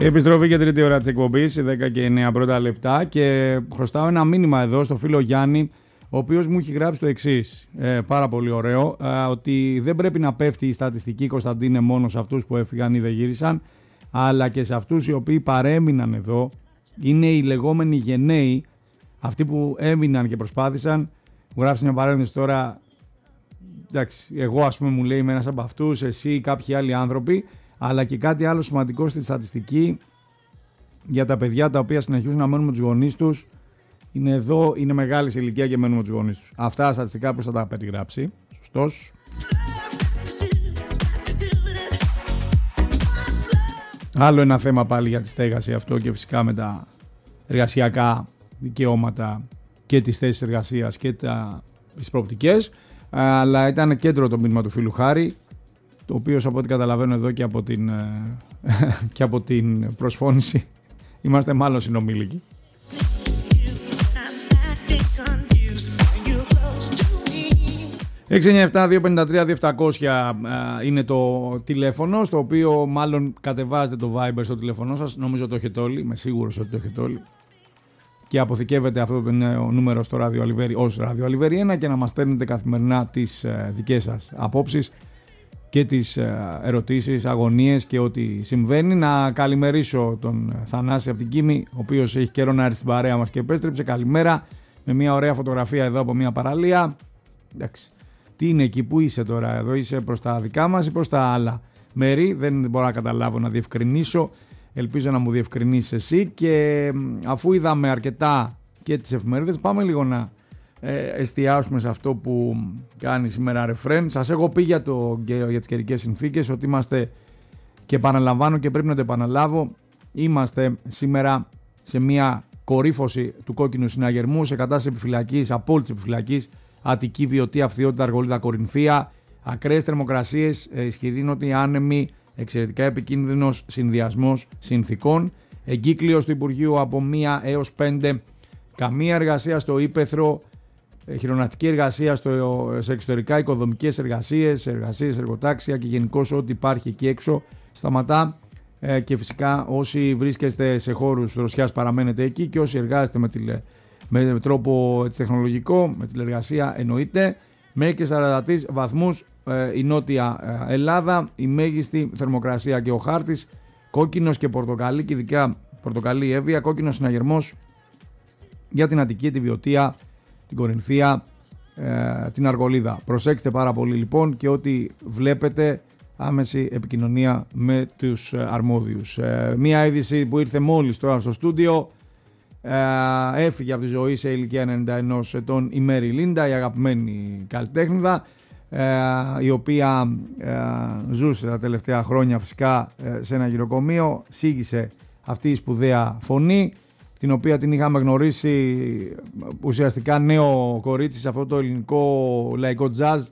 Επιστροφή και τρίτη ώρα της εκπομπής, 10 και 9 πρώτα λεπτά, και χρωστάω ένα μήνυμα εδώ στο φίλο Γιάννη, ο οποίος μου έχει γράψει το εξής, πάρα πολύ ωραίο, ότι δεν πρέπει να πέφτει η στατιστική, Κωνσταντίνε, μόνο σε αυτούς που έφυγαν ή δεν γύρισαν, αλλά και σε αυτούς οι οποίοι παρέμειναν εδώ. Είναι οι λεγόμενοι γενναίοι, αυτοί που έμειναν και προσπάθησαν. Μου γράψει μια παρένθεση τώρα, εντάξει, εγώ ας πούμε μου λέει είμαι ένας από αυτούς, εσύ ή κάποιοι άλλοι άνθρωποι, αλλά και κάτι άλλο σημαντικό στη στατιστική για τα παιδιά τα οποία συνεχίζουν να μένουν με τους γονείς τους. Είναι εδώ, είναι μεγάλη σε ηλικία και μένουν με τους γονείς τους. Αυτά στατιστικά πώς θα τα περιγράψει. Σωστός. Άλλο ένα θέμα πάλι για τη στέγαση αυτό, και φυσικά με τα εργασιακά δικαιώματα και τις θέσεις εργασίας και τις προοπτικές. Αλλά ήταν κέντρο το μήνυμα του φίλου Χάρη, το οποίο από ό,τι καταλαβαίνω εδώ και από την προσφώνηση είμαστε μάλλον συνομήλικοι. 697-253-200 είναι το τηλέφωνο, στο οποίο μάλλον κατεβάζετε το Viber στο τηλέφωνο σας. Νομίζω το έχετε όλοι, είμαι σίγουρος ότι το έχετε όλοι. Και αποθηκεύετε αυτό το νέο νούμερο στο Radio Aliveri ως Radio Aliveri 1 και να μας στέλνετε καθημερινά τις δικές σας απόψεις και τις ερωτήσεις, αγωνίες και ό,τι συμβαίνει. Να καλημερίσω τον Θανάση από την Κίμη, ο οποίος έχει καιρό να έρθει στην παρέα μας και επέστρεψε. Καλημέρα, με μια ωραία φωτογραφία εδώ από μια παραλία. Εντάξει. Τι είναι εκεί, πού είσαι τώρα, εδώ είσαι προς τα δικά μας ή προς τα άλλα μέρη? Δεν μπορώ να καταλάβω, να διευκρινίσω. Ελπίζω να μου διευκρινίσεις εσύ. Και αφού είδαμε αρκετά και τις εφημερίδες, πάμε λίγο να εστιάσουμε σε αυτό που κάνει σήμερα ρεφρέν. Σας έχω πει για τις καιρικές συνθήκες ότι είμαστε, και επαναλαμβάνω και πρέπει να το επαναλάβω, είμαστε σήμερα σε μια κορύφωση του κόκκινου συναγερμού, σε κατάσταση επιφυλακής, απόλυτης επιφυλακής. Αττική, Βιωτία, Αυθιότητα, Αργολίδα, Κορινθία. Ακραίες θερμοκρασίες, ισχυρή νότια άνεμη, εξαιρετικά επικίνδυνος συνδυασμός συνθήκων. Εγκύκλειος του Υπουργείου από 1 έως 5. Καμία εργασία στο ύπαιθρο. Χειρονακτική εργασία σε εξωτερικά, οικοδομικές εργασίες, εργοτάξια και γενικώς ό,τι υπάρχει εκεί έξω σταματά. Και φυσικά όσοι βρίσκεστε σε χώρους δροσιάς παραμένετε εκεί, και όσοι εργάζεστε με τρόπο τεχνολογικό, με τηλεργασία εννοείται. Μέχρι και 43 βαθμούς η Νότια Ελλάδα, η μέγιστη θερμοκρασία και ο χάρτης κόκκινος και πορτοκαλί, και ειδικά πορτοκαλί Εύβοια, κόκκινος συναγερμός για την Αττική, τη Βιωτία, την Κορινθία, την Αργολίδα. Προσέξτε πάρα πολύ λοιπόν, και ό,τι βλέπετε άμεση επικοινωνία με τους αρμόδιους. Μία είδηση που ήρθε μόλις τώρα στο στούντιο. Έφυγε από τη ζωή σε ηλικία 91 ετών η Μέρι Λίντα, η αγαπημένη καλλιτέχνηδα, η οποία ζούσε τα τελευταία χρόνια φυσικά σε ένα γυροκομείο. Σίγησε αυτή η σπουδαία φωνή, την οποία την είχαμε γνωρίσει ουσιαστικά νέο κορίτσι σε αυτό το ελληνικό λαϊκό τζαζ,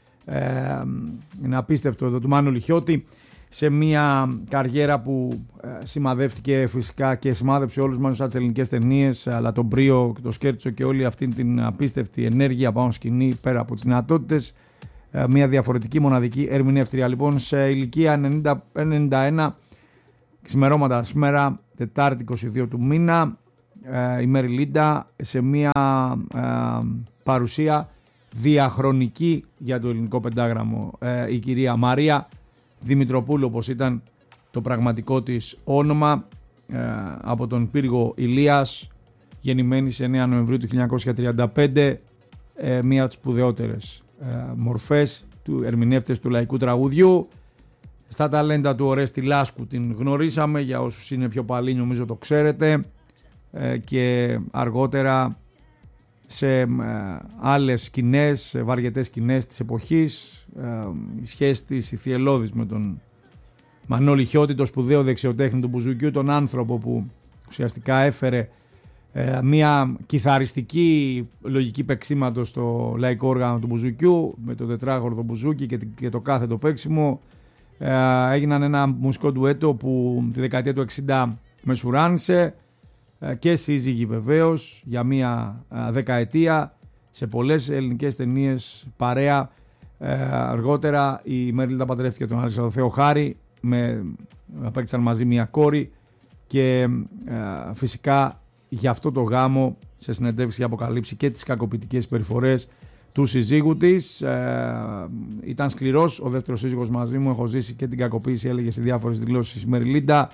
είναι απίστευτο εδώ, του Μάνου Λιχιώτη, σε μια καριέρα που σημαδεύτηκε φυσικά και σημάδεψε όλους μας σαν τις ελληνικές ταινίες, αλλά τον Πρίο, το Σκέρτσο και όλη αυτή την απίστευτη ενέργεια πάνω σκηνή, πέρα από τις δυνατότητες. Μια διαφορετική, μοναδική ερμηνεύτρια λοιπόν, σε ηλικία 91, ξημερώματα σήμερα, Τετάρτη 22 του μήνα, η Μέρι Λίντα, σε μια παρουσία διαχρονική για το ελληνικό πεντάγραμμο, η κυρία Μαρία Δημητροπούλου, όπως ήταν το πραγματικό της όνομα, από τον πύργο Ηλίας, γεννημένη σε 9 Νοεμβρίου του 1935, μία από τις σπουδαιότερες μορφές του ερμηνεύτες του λαϊκού τραγουδιού. Στα ταλέντα του Ορέστη Λάσκου την γνωρίσαμε, για όσους είναι πιο παλιοί νομίζω το ξέρετε, και αργότερα σε άλλες σκηνές, βαριετές σκηνές της εποχής. Η σχέση της ηθιελώδης με τον Μανώλη Χιώτη, το σπουδαίο δεξιοτέχνη του μπουζουκιού, τον άνθρωπο που ουσιαστικά έφερε μια κιθαριστική λογική παίξηματος στο λαϊκό όργανο του μπουζουκιού, με το τετράγορδο μπουζούκι και το κάθετο παίξιμο. Έγιναν ένα μουσικό ντουέτο που τη δεκαετία του 60 μεσουράνησε, και σύζυγοι βεβαίως για μία δεκαετία σε πολλές ελληνικές ταινίες παρέα. Αργότερα η Μέρι Λίντα παντρεύτηκε τον Αλεξανδρο Θεοχάρη, απέκτησαν μαζί μία κόρη, και φυσικά για αυτό το γάμο σε συνεντεύξεις είχε αποκαλύψει και τις κακοποιητικές συμπεριφορές του συζύγου της. Ήταν σκληρός ο δεύτερος σύζυγος μαζί μου, έχω ζήσει και την κακοποίηση, έλεγε σε διάφορες δηλώσεις η Μεριλίντα.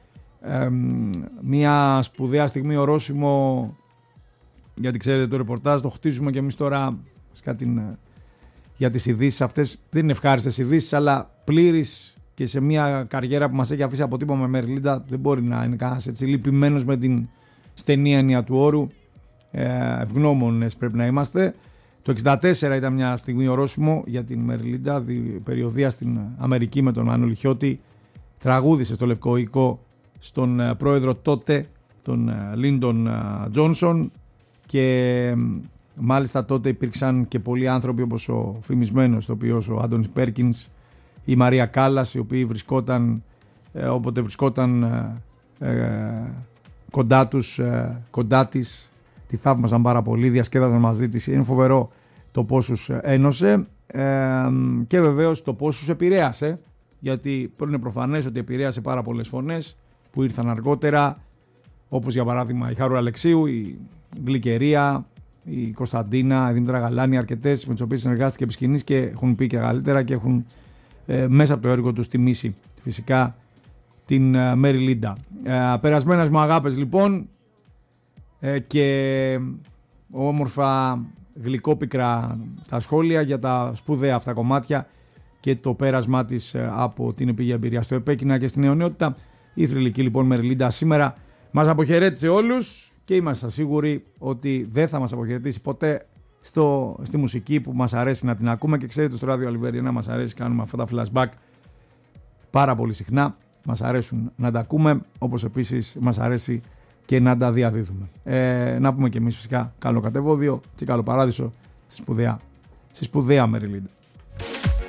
Μια σπουδαία στιγμή ορόσημο, γιατί ξέρετε το ρεπορτάζ το χτίζουμε και εμείς τώρα για τις ειδήσεις αυτές. Δεν είναι ευχάριστες ειδήσεις, αλλά πλήρης και σε μια καριέρα που μας έχει αφήσει αποτύπωμα με Μεριλίντα δεν μπορεί να είναι κανένας έτσι λυπημένος με την στενή έννοια του όρου. Ευγνώμονες πρέπει να είμαστε. Το 1964 ήταν μια στιγμή ορόσημο για την Μεριλίντα, περιοδεία στην Αμερική με τον Μάνο Λιχιώτη. Τραγούδισε στο Λευκό Οίκο στον πρόεδρο τότε, τον Λίντον Τζόνσον, και μάλιστα τότε υπήρξαν και πολλοί άνθρωποι όπως ο φημισμένος τοπιός ο Άντονις Πέρκινς, η Μαρία Κάλλας, οι οποίοι βρισκόταν όποτε βρισκόταν κοντά της, τη θαύμαζαν πάρα πολύ, διασκέδαζαν μαζί της. Είναι φοβερό το πόσους ένωσε και βεβαίως το πόσους επηρέασε, γιατί είναι προφανές ότι επηρέασε πάρα πολλές φωνές που ήρθαν αργότερα, όπως για παράδειγμα η Χάρου Αλεξίου, η Γλυκερία, η Κωνσταντίνα, η Δήμητρα Γαλάνη, αρκετές με τις οποίες συνεργάστηκε επί σκηνής και έχουν πει και καλύτερα και έχουν μέσα από το έργο τους τιμήσει φυσικά την Μεριλίντα. Περασμένες μου αγάπες λοιπόν, και όμορφα γλυκόπικρα τα σχόλια για τα σπουδαία αυτά κομμάτια και το πέρασμά της από την επίγεια εμπειρία στο επέκεινα και στην αιωνιότητα. Η θρυλική λοιπόν Μεριλίντα σήμερα μας αποχαιρέτησε όλους και είμαστε σίγουροι ότι δεν θα μας αποχαιρετήσει ποτέ στη μουσική που μας αρέσει να την ακούμε, και ξέρετε στο ράδιο Αλιβέρινα μας αρέσει, κάνουμε αυτά τα flashback πάρα πολύ συχνά, μας αρέσουν να τα ακούμε, όπως επίσης μας αρέσει και να τα διαδίδουμε. Να πούμε και εμείς φυσικά καλό κατεβόδιο και καλό παράδεισο στη σπουδαία Μεριλίντα.